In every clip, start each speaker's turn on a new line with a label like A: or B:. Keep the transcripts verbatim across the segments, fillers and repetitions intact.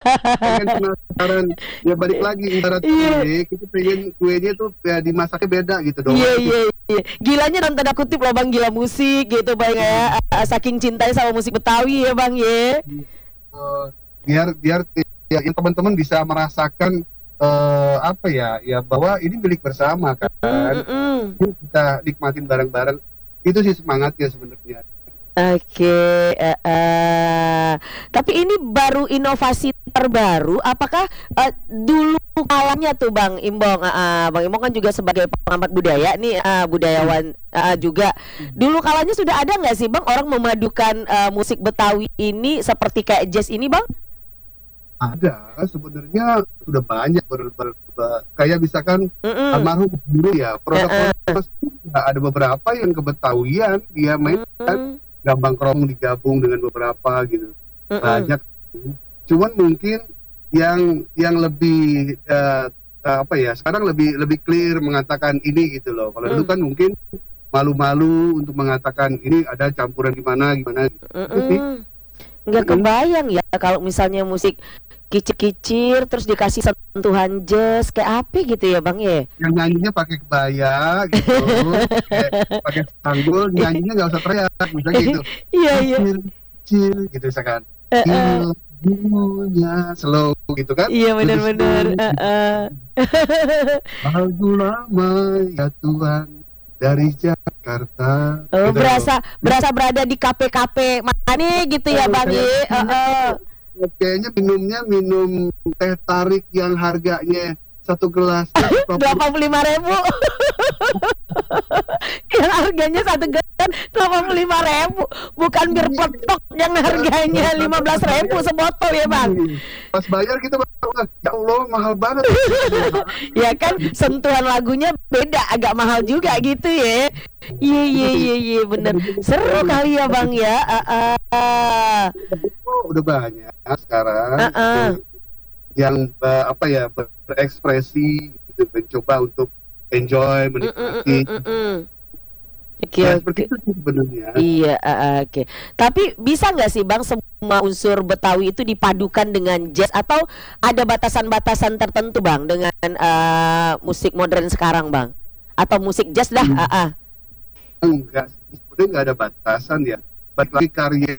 A: pengen penasaran. Ya balik lagi ibarat
B: Iya.
A: kue, kita pengen kuenya tuh ya dimasaknya beda gitu doang.
B: Iya iya iya. Gilanya dalam tanda kutip loh Bang, gila musik gitu Bang ya. Ah, Saking cintanya sama musik Betawi ya Bang ya.
A: Eh, biar biar ya, yang teman-teman bisa merasakan eh, apa ya ya bahwa ini milik bersama
B: Mm,
A: kan.
B: mm, mm.
A: Yuk kita nikmatin bareng-bareng. Itu sih semangatnya sebenarnya.
B: Oke, eh, eh. Tapi ini baru inovasi terbaru. Apakah eh, dulu kalanya tuh Bang Imbong, eh, eh, Bang Imbong kan juga sebagai pengamat budaya nih, eh, budayawan eh, juga. Dulu kalanya sudah ada nggak sih Bang orang memadukan eh, musik Betawi ini seperti kayak jazz ini Bang?
A: Ada sebenarnya sudah banyak ber, ber- ber- kayak misalkan
B: Mm-mm.
A: almarhum dulu ya
B: Eh,
A: produk-produk ada beberapa yang kebetawian dia
B: eh.
A: mainkan
B: Mm,
A: gambang kromong digabung dengan beberapa gitu
B: mm-mm.
A: banyak. Cuman mungkin yang yang lebih eh, eh, apa ya sekarang lebih lebih clear mengatakan ini gitu loh. Kalau dulu
B: Mm,
A: kan mungkin malu-malu untuk mengatakan ini ada campuran gimana gimana gitu. Itu sih.
B: mm-mm. Nggak
A: Mm-mm.
B: kebayang ya kalau misalnya musik kicir-kicir terus dikasih sentuhan jazz kayak apa gitu ya Bang ya?
A: Yang nyanyinya pakai kebaya gitu, pakai pakai sanggul, nyanyinya nggak usah teriak, misalnya gitu,
B: Iya iya.
A: kecil kecil gitu misalkan,
B: Eh, eh.
A: ini lagunya slow gitu kan,
B: Iya
A: lebih
B: benar-benar.
A: slow,
B: Eh, eh.
A: lagu lama ya Tuhan dari Jakarta,
B: Oh,
A: gitu.
B: berasa berasa berada di kafe-kafe mana gitu ya
A: Oh,
B: Bang
A: kayak
B: ya. Eh, eh.
A: kayaknya minumnya minum teh tarik yang harganya satu gelasnya
B: delapan puluh lima ribu. Yang harganya satu gelas delapan puluh lima ribu, bukan bir peletok yang harganya lima belas ribu sebotol ya Bang.
A: pas bayar kita baru, ya Allah mahal banget.
B: Ya kan sentuhan lagunya beda, agak mahal juga gitu ya. Iya iya iya iya bener. Seru kali ya Bang ya. Ah, ah, ah.
A: Oh, udah banyak sekarang
B: Ah, ah.
A: yang eh, apa ya berekspresi gitu, mencoba untuk enjoy
B: Mm, mm, mm,
A: menikmati.
B: mm, mm. Oke
A: Ya
B: oke.
A: seperti itu sih sebenarnya.
B: Iya, ah, ah, oke. Tapi bisa nggak sih Bang semua unsur Betawi itu dipadukan dengan jazz atau ada batasan-batasan tertentu Bang dengan eh, musik modern sekarang Bang? Atau musik jazz dah?
A: Hmm,
B: Ah, ah.
A: enggak, sebenarnya nggak ada batasan ya. Balik lagi karya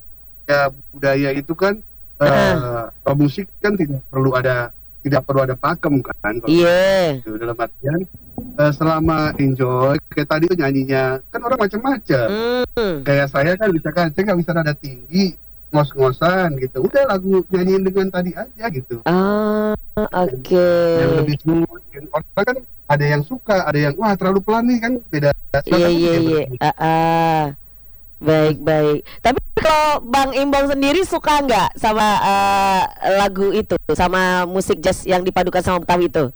A: budaya itu kan
B: Ah, ah.
A: eh musik kan tidak perlu ada tidak perlu ada pakem kan kalau
B: Iya.
A: gitu. Dalam artian eh, selama enjoy kayak tadi tuh nyanyinya kan orang macam-macam.
B: Hmm.
A: Kayak saya kan misalkan saya nggak bisa nada tinggi ngos-ngosan gitu, udah lagu nyanyiin dengan tadi aja gitu
B: Ah, oke.
A: yang lebih smooth gitu. Orang kan ada yang suka, ada yang wah terlalu pelan nih kan beda.
B: Iya
A: Silakan
B: iya
A: dia
B: iya.
A: berbeda.
B: Ah, ah. Baik baik. Tapi kalau Bang Imbong sendiri suka nggak sama eh, lagu itu, sama musik jazz yang dipadukan sama Betawi itu?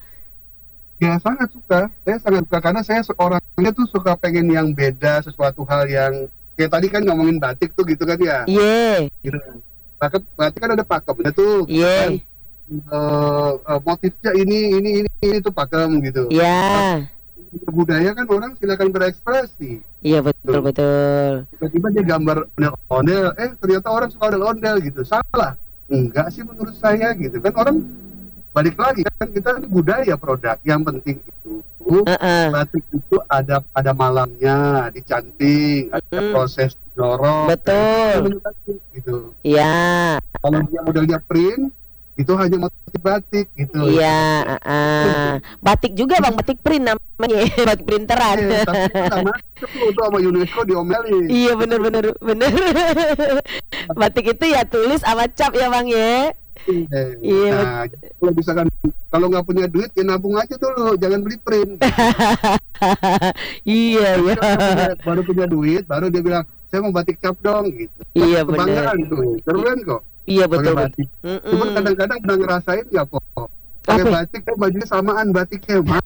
A: Ya sangat suka, saya sangat suka karena saya seorangnya tuh suka pengen yang beda, sesuatu hal yang kayak tadi kan ngomongin batik tuh gitu kan ya
B: Iya.
A: gitu. Bahkan batik kan ada pakemnya tuh gitu kan.
B: Iya.
A: Eh, eh, motifnya ini ini ini ini tuh pakem gitu. Nah,
B: Iya.
A: budaya kan orang silakan berekspresi.
B: Iya betul
A: Tuh.
B: betul.
A: Tiba-tiba dia gambar ondel-ondel, eh ternyata orang suka ondel-ondel gitu. Salah. Enggak sih menurut saya gitu kan orang balik lagi kan kita ini budaya produk yang penting itu
B: Heeh.
A: batik itu ada ada malamnya dicanting ada
B: Mm,
A: proses dorong
B: betul.
A: gitu.
B: Iya.
A: Kalau dia modelnya print itu hanya motif batik gitu.
B: Iya. Heeh. Batik juga Bang, batik print namanya. Batik printeran.
A: Eh, tapi itu nggak masuk tuh itu sama UNESCO diomelin.
B: Iya bener bener bener. Batik itu ya tulis sama cap ya Bang ya.
A: Eh,
B: Iya. bet-
A: Nah, kalau misalkan kalau nggak punya duit ya nabung aja dulu, jangan beli print.
B: Iya
A: Tapi
B: ya.
A: kalau punya, baru punya duit, baru dia bilang saya mau batik cap dong gitu.
B: Iya bener.
A: Kebanggaan tuh, keren kok
B: Iya
A: pakai
B: betul betul.
A: batik. Cuman
B: Mm-mm.
A: kadang-kadang udah ngerasain nggak kok pakai
B: Apa?
A: batik, eh bajunya samaan batiknya mah.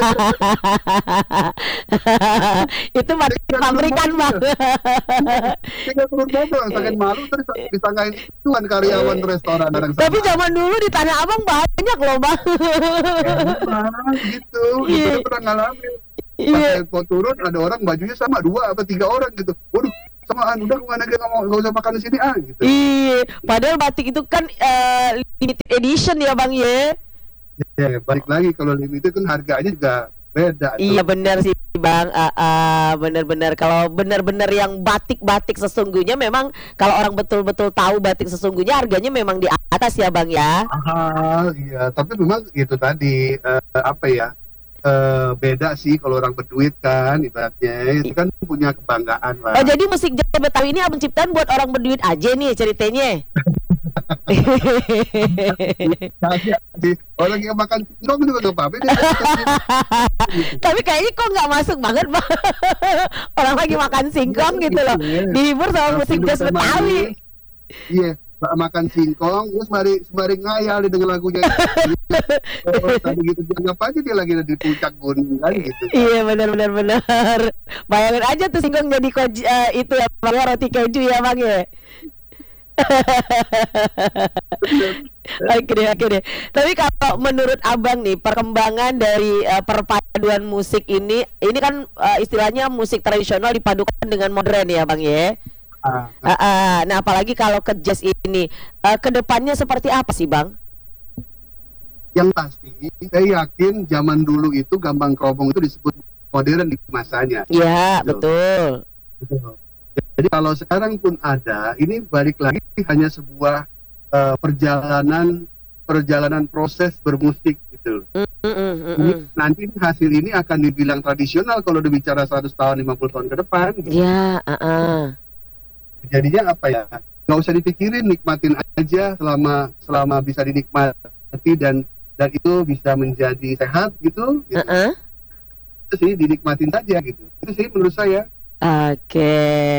B: Itu batik
A: Tinggal turun
B: pabrikan Bang.
A: mobil, tinggal turun mobil, sakit malu terus disangkain tuan karyawan restoran orang
B: Tapi
A: sama.
B: zaman dulu di Tanah Abang banyak loh Bang.
A: Emang gitu, itu
B: Iya.
A: udah pernah ngalamin. Pas
B: Iya.
A: saya mau turun ada orang bajunya sama dua atau tiga orang gitu. Waduh, samaan udah kemana kita nggak mau nggak usah makan di sini ah gitu.
B: Iya, padahal batik itu kan eh, limited edition ya Bang ya.
A: Ya, balik lagi kalau limited kan harganya juga beda.
B: Iya benar sih Bang, uh, uh, benar-benar kalau benar-benar yang batik-batik sesungguhnya memang kalau orang betul-betul tahu batik sesungguhnya harganya memang di atas ya Bang ya.
A: Ah, iya, tapi memang itu tadi uh, apa ya? Uh, beda sih kalau orang berduit kan ibaratnya itu kan punya kebanggaan lah.
B: Oh jadi musik jazz Betawi ini abang ciptaan buat orang berduit aja nih ceritanya.
A: Orang yang makan singkong juga gak apa-apa.
B: Tapi kayaknya kok nggak masuk banget Bang. Orang lagi makan singkong gitu loh, dihibur sama musik jazz Betawi.
A: Iya, makan singkong terus mari sembari ngayal dengan lagunya. Oh, tadi gitu dianggap aja dia lagi di puncak gunung kan gitu.
B: Iya benar-benar benar. Bayangin aja tuh singkong jadi koji, uh, itu ya Bang, roti keju ya Bang ya. Oke deh, oke deh. Tapi kalau menurut Abang nih perkembangan dari uh, perpaduan musik ini, ini kan uh, istilahnya musik tradisional dipadukan dengan modern ya Bang ya.
A: Ah,
B: Uh, uh, nah apalagi kalau ke jazz ini, uh, kedepannya seperti apa sih Bang?
A: yang pasti saya yakin zaman dulu itu gambang kromong itu disebut modern di masanya.
B: Ya
A: Betul.
B: betul.
A: Betul. Jadi kalau sekarang pun ada, ini balik lagi hanya sebuah uh, perjalanan perjalanan proses bermusik gitu.
B: Mm, mm, mm, mm,
A: Ini,
B: mm.
A: nanti hasil ini akan dibilang tradisional kalau dibicara seratus tahun, lima puluh tahun ke depan. Gitu.
B: Ya, uh, uh.
A: Jadinya apa ya? Nggak usah dipikirin, nikmatin aja selama selama bisa dinikmati dan dan itu bisa menjadi sehat gitu. gitu.
B: Uh, uh.
A: Itu sih dinikmatin saja gitu. Itu sih menurut saya.
B: Oke,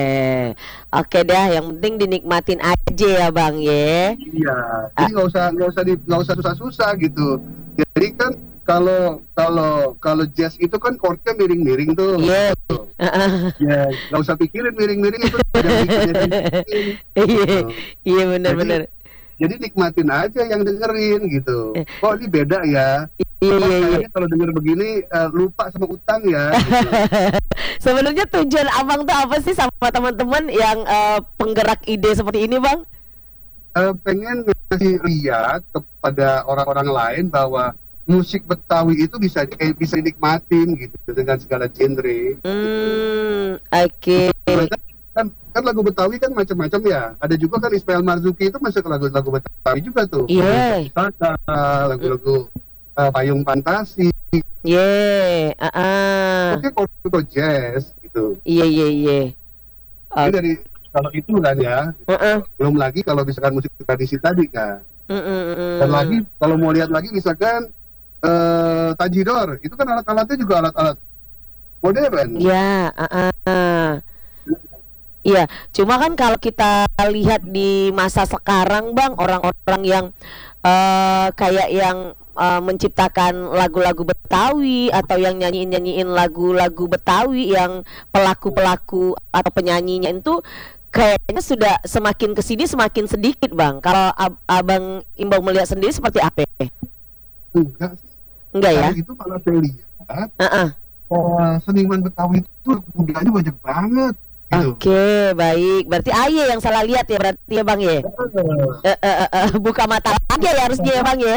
B: oke dah. Yang penting dinikmatin aja ya Bang ya.
A: Iya, jadi nggak usah nggak usah di nggak usah susah-susah gitu. Jadi kan kalau kalau kalau jazz itu kan chordnya miring-miring tuh.
B: Iya.
A: Gitu. Ya, nggak usah pikirin miring-miring itu. Jangan pikirin.
B: Iya,
A: Gitu.
B: iya benar-benar.
A: Jadi nikmatin aja yang dengerin gitu. Oh ini beda ya.
B: Iya,
A: Oh,
B: iya, iya.
A: kayaknya kalau denger begini uh, lupa sama utang ya. Gitu.
B: Sebenarnya tujuan Abang tuh apa sih sama teman-teman yang uh, penggerak ide seperti ini Bang?
A: Uh, pengen ngasih lihat kepada orang-orang lain bahwa musik Betawi itu bisa eh, bisa dinikmatin gitu dengan segala genre.
B: Hmm, oke.
A: Mereka kan kan lagu Betawi kan macam-macam ya. Ada juga kan Ismail Marzuki itu masuk lagu-lagu Betawi juga tuh.
B: Iya.
A: Lagu-lagu uh, Payung Fantasi.
B: Iya, uh, uh.
A: Oke, kalau jazz gitu.
B: Iya, iya, iya.
A: Jadi dari kalau itu kan ya.
B: Uh, uh.
A: Belum lagi kalau misalkan musik tradisi tadi kan.
B: Mm, mm, mm.
A: Dan lagi kalau mau lihat lagi misalkan uh, Tajidor, itu kan alat-alatnya juga alat-alat modern.
B: Ya, uh, uh. Iya, cuma kan kalau kita lihat di masa sekarang Bang, orang-orang yang uh, kayak yang uh, menciptakan lagu-lagu Betawi atau yang nyanyiin-nyanyiin lagu-lagu Betawi yang pelaku-pelaku atau penyanyinya itu kayaknya sudah semakin kesini semakin sedikit Bang. Kalau ab Abang Imbang melihat sendiri seperti apa?
A: Enggak sih.
B: Enggak ya?
A: Hari itu kalau saya lihat,
B: Uh-uh.
A: uh, seniman Betawi itu mudanya banyak banget. Gitu.
B: Oke, baik. Berarti Aye yang salah lihat ya berarti ya Bang ya?
A: Uh,
B: Eh, eh, eh, eh, buka mata aja ya harusnya ya Bang ya?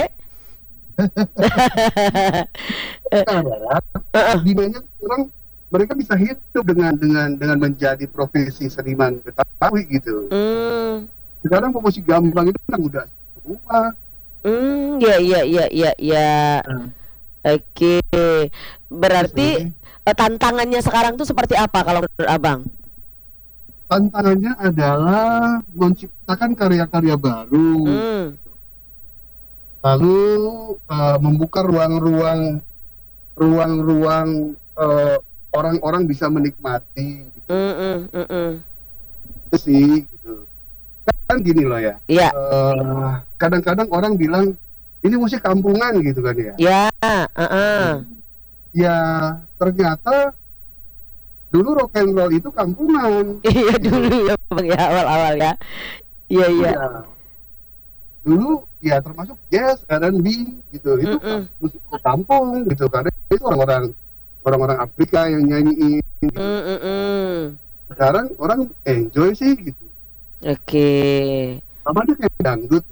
A: Karena di banyak orang mereka bisa hidup dengan dengan dengan menjadi profesi seniman Betawi gitu.
B: Hmm.
A: Sekarang pemusik gambang itu kan udah semua.
B: Hmm, ya ya ya ya ya.
A: Hmm.
B: Oke. Berarti eh, tantangannya sekarang tuh seperti apa kalau menurut Abang?
A: Tantangannya adalah menciptakan karya-karya baru,
B: Hmm.
A: lalu uh, membuka ruang-ruang ruang-ruang uh, orang-orang bisa menikmati. Gitu.
B: Mm, mm, mm, mm.
A: Itu sih gitu. Kan gini loh ya.
B: Iya.
A: Uh, kadang-kadang orang bilang ini musik kampungan gitu kan ya.
B: Ya, uh-uh.
A: Ya ternyata dulu rock and roll itu kampungan.
B: Iya dulu ya Bang ya awal-awal ya. Iya iya.
A: Ya. Dulu ya termasuk jazz, R and B gitu. Itu
B: Mm-mm.
A: musik kampung gitu karena itu orang-orang orang-orang Afrika yang nyanyiin gitu.
B: Mm-mm.
A: Sekarang orang enjoy sih gitu.
B: Oke.
A: Sama aja kayak dangdut.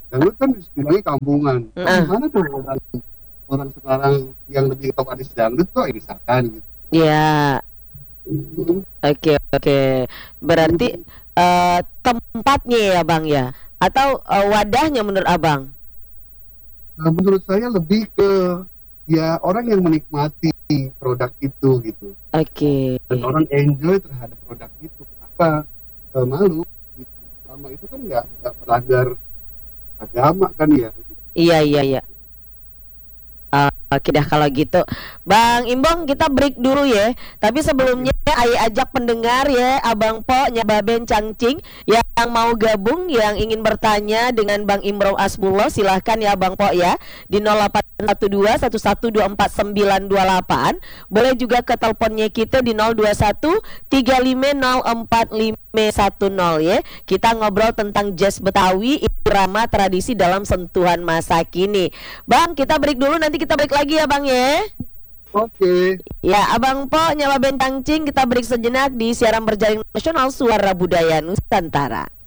A: Dangdut kan bilangnya kampungan.
B: Heeh.
A: Mana tuh orang, orang sekarang yang lebih top artis dangdut kok misalkan gitu.
B: Ya,
A: Hmm.
B: oke oke. Berarti eh, tempatnya ya Bang ya, atau eh, wadahnya menurut Abang?
A: Nah, menurut saya lebih ke ya orang yang menikmati produk itu gitu.
B: Oke.
A: Dan orang enjoy terhadap produk itu. Kenapa eh, malu? Gitu. Selama itu kan nggak nggak melanggar agama kan ya.
B: Iya iya iya. Ah, oke dah kalau gitu, Bang Imbong kita break dulu ya. Tapi sebelumnya Ayo ajak pendengar ya, Abang Po, Nyababen Cangcing yang mau gabung, yang ingin bertanya dengan Bang Imron Asbullah, silahkan ya Bang Po ya di nol delapan satu dua satu satu dua empat sembilan dua delapan. Boleh juga ke teleponnya kita di nol dua satu tiga lima nol empat lima satu nol ya. Kita ngobrol tentang jazz Betawi, irama tradisi dalam sentuhan masa kini. Bang, kita break dulu, nanti kita break lagi ya Bang ya.
A: Oke.
B: Ya, Abang Po, Nyawa Bentang Cing, kita break sejenak di siaran berjaring nasional Suara Budaya Nusantara.